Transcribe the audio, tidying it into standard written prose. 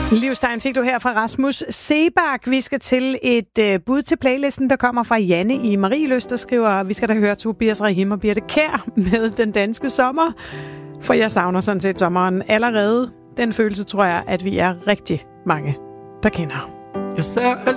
Livstegn fik du her fra Rasmus Sebak. Vi skal til et bud til playlisten, der kommer fra Janne i Marieløst, der skriver, vi skal da høre Tobias Rahim og Birthe Kjær med Den Danske Sommer. For jeg savner sådan set sommeren allerede. Den følelse tror jeg, at vi er rigtig mange, der kender. Jeg ser alt